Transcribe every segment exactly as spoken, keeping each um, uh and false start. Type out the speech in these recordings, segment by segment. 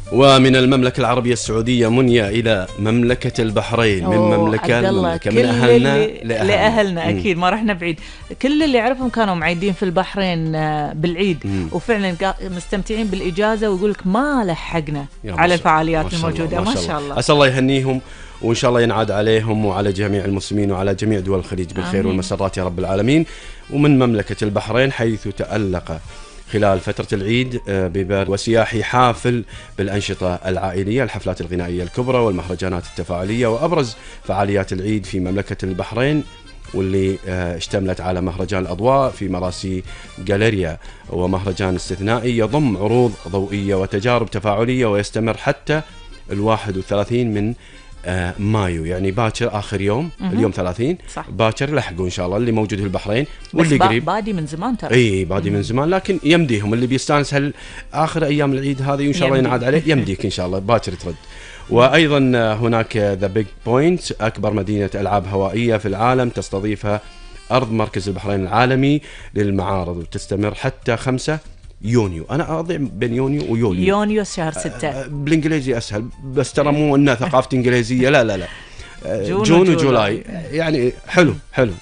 ومن المملكة العربية السعودية منيا إلى مملكة البحرين، من مملكة لمملكة، من أهلنا لأهلنا, لأهلنا أكيد ما رحنا بعيد. كل اللي يعرفهم كانوا معيدين في البحرين بالعيد مم. وفعلا مستمتعين بالإجازة، ويقولك ما لحقنا على الفعاليات الموجودة. ما شاء الله. أسأل الله يهنيهم، وإن شاء الله ينعاد عليهم وعلى جميع المسلمين وعلى جميع دول الخليج بالخير آمين. والمسرات يا رب العالمين. ومن مملكة البحرين حيث تألق خلال فترة العيد ببال وسياحي حافل بالأنشطة العائلية، الحفلات الغنائية الكبرى والمهرجانات التفاعلية. وأبرز فعاليات العيد في مملكة البحرين واللي اشتملت على مهرجان الأضواء في مراسي جاليريا، ومهرجان استثنائي يضم عروض ضوئية وتجارب تفاعلية ويستمر حتى الواحد وثلاثين من آه مايو، يعني باكر آخر يوم مه. اليوم ثلاثين صح. باكر لحقوا إن شاء الله اللي موجود في البحرين واللي قريب. بادي من زمان ترى. اي بادي من زمان، لكن يمديهم اللي بيستانس هل آخر أيام العيد هذه وإن شاء الله ينعاد عليه يمديك إن شاء الله باكر ترد. وأيضا هناك ذا بيج بوينت، أكبر مدينة ألعاب هوائية في العالم تستضيفها أرض مركز البحرين العالمي للمعارض، وتستمر حتى خمسة يونيو. أنا أضيع بين يونيو ويوليو. يونيو شهر ستة بالإنجليزي أسهل، بس ترى مو إنها ثقافتي إنجليزية، لا لا لا جون, جون وجولاي يعني حلو حلو.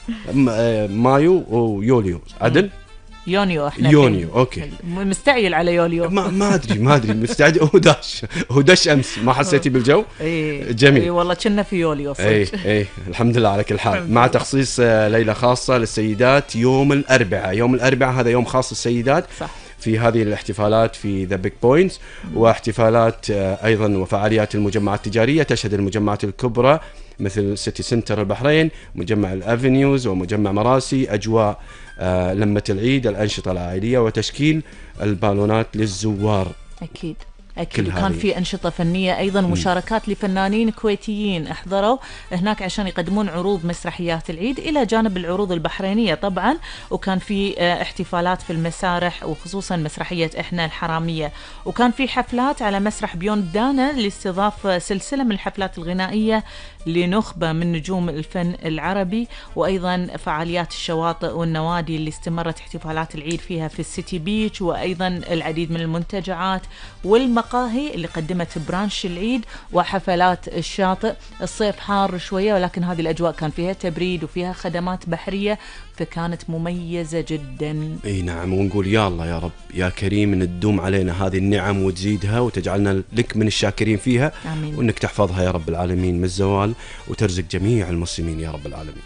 مايو ويوليو عدل يونيو احنا يونيو اوكي. مستعجل على يوليو. ما ما ادري ما ادري مستعجل. هو داش هو دش امس، ما حسيتي بالجو؟ اي جميل. اي والله كنا في يوليو صدق. اي اي الحمد لله على كل حال. مع تخصيص ليله خاصه للسيدات يوم الاربعاء. يوم الاربعاء هذا يوم خاص للسيدات صح. في هذه الاحتفالات في ذا بيج بوينتس، واحتفالات ايضا وفعاليات المجمعات التجاريه تشهد المجمعات الكبرى مثل سيتي سنتر البحرين، مجمع الافنيوز ومجمع مراسي، اجواء آه لمة العيد، الأنشطة العائلية وتشكيل البالونات للزوار. أكيد أكيد. وكان في أنشطة فنية أيضا، مشاركات لفنانين كويتيين احضروا هناك عشان يقدمون عروض مسرحيات العيد إلى جانب العروض البحرينية طبعا. وكان في احتفالات في المسارح وخصوصا مسرحية إحنا الحرامية، وكان في حفلات على مسرح بيوند دانا لاستضاف سلسلة من الحفلات الغنائية لنخبة من نجوم الفن العربي، وأيضا فعاليات الشواطئ والنوادي اللي استمرت احتفالات العيد فيها في السيتي بيتش، وأيضا العديد من المنتجعات والمقاهي اللي قدمت برانش العيد وحفلات الشاطئ. الصيف حار شوية ولكن هذه الأجواء كان فيها تبريد وفيها خدمات بحرية، فكانت مميزة جدا. اي نعم، ونقول يا الله يا رب يا كريم ان تدوم علينا هذه النعم وتزيدها وتجعلنا لك من الشاكرين فيها آمين. وانك تحفظها يا رب العالمين من الزوال، وترزق جميع المسلمين يا رب العالمين.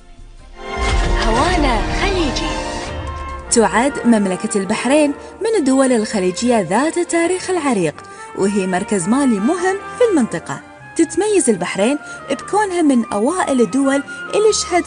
هوانا خليجي. تعد مملكة البحرين من الدول الخليجية ذات التاريخ العريق، وهي مركز مالي مهم في المنطقة. تتميز البحرين بكونها من أوائل الدول اللي شهدت